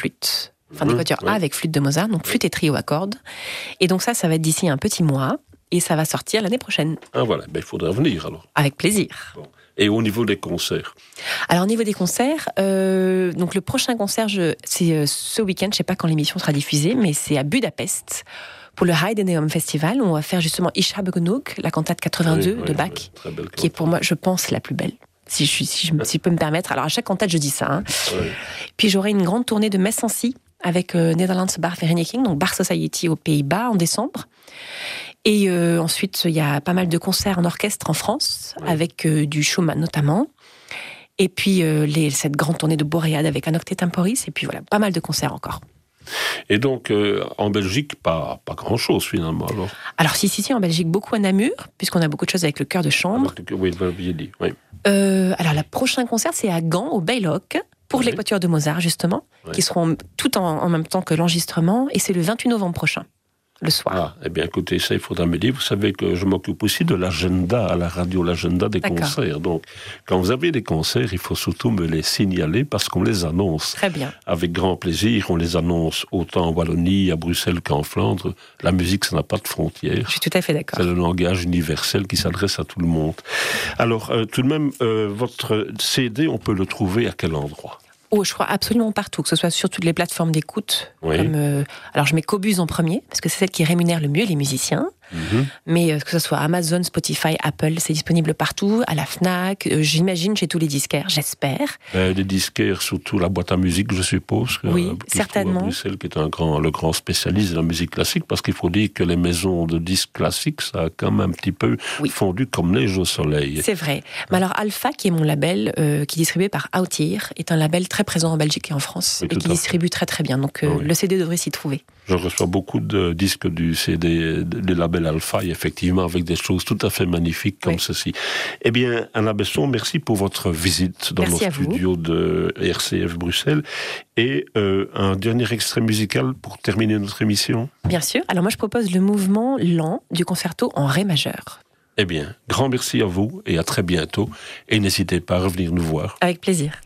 flûte. Enfin, des quatuors avec flûte de Mozart, donc flûte et trio à cordes. Et donc ça va être d'ici un petit mois. Et ça va sortir l'année prochaine. Ah voilà, il faudra venir alors. Avec plaisir. Bon. Et au niveau des concerts? Alors au niveau des concerts, donc le prochain concert, c'est ce week-end, je ne sais pas quand l'émission sera diffusée, mais c'est à Budapest, pour le Heideneum Festival, où on va faire justement Ich habe genug, la cantate 82 de Bach, qui est pour moi, je pense, la plus belle. Si je peux me permettre. Alors à chaque cantate, je dis ça. Hein. Oui. Puis j'aurai une grande tournée de Messancy avec Netherlands Bar Vereniging, donc Bar Society aux Pays-Bas en décembre. Et ensuite, il y a pas mal de concerts en orchestre en France, avec du Schumann notamment. Et puis cette grande tournée de Boréade avec un octet temporis. Et puis voilà, pas mal de concerts encore. Et donc, en Belgique, pas grand-chose finalement alors. Alors si, en Belgique, beaucoup à Namur, puisqu'on a beaucoup de choses avec le chœur de chambre. Oui, vous l'aviez dit, oui. Alors, le prochain concert, c'est à Gand, au Baylock, pour les quatuors de Mozart, justement, qui seront tout en même temps que l'enregistrement. Et c'est le 28 novembre prochain. Le soir. Ah, eh bien, écoutez, ça, il faudra me dire. Vous savez que je m'occupe aussi de l'agenda à la radio, l'agenda des concerts. Donc, quand vous avez des concerts, il faut surtout me les signaler parce qu'on les annonce. Très bien. Avec grand plaisir. On les annonce autant en Wallonie, à Bruxelles qu'en Flandre. La musique, ça n'a pas de frontières. Je suis tout à fait d'accord. C'est le langage universel qui s'adresse à tout le monde. Alors, tout de même, votre CD, on peut le trouver à quel endroit ? Je crois absolument partout, que ce soit sur toutes les plateformes d'écoute. Oui. Alors je mets Qobuz en premier, parce que c'est celle qui rémunère le mieux les musiciens. Mais que ce soit Amazon, Spotify, Apple, c'est disponible partout, à la Fnac, j'imagine chez tous les disquaires, j'espère. Les disquaires, surtout la boîte à musique, je suppose. Oui, certainement. À Bruxelles, qui est le grand spécialiste de la musique classique, parce qu'il faut dire que les maisons de disques classiques, ça a quand même un petit peu fondu comme neige au soleil. C'est vrai. Mais alors Alpha, qui est mon label, qui est distribué par Outir, est un label très présent en Belgique et en France, et qui distribue très très bien. Donc le CD devrait s'y trouver. Je reçois beaucoup de disques du CD, du label Alpha, et effectivement avec des choses tout à fait magnifiques comme ceci. Eh bien, Anna Besson, merci pour votre visite dans nos studios de RCF Bruxelles. Et un dernier extrait musical pour terminer notre émission. Bien sûr. Alors moi, je propose le mouvement lent du concerto en ré majeur. Eh bien, grand merci à vous et à très bientôt. Et n'hésitez pas à revenir nous voir. Avec plaisir.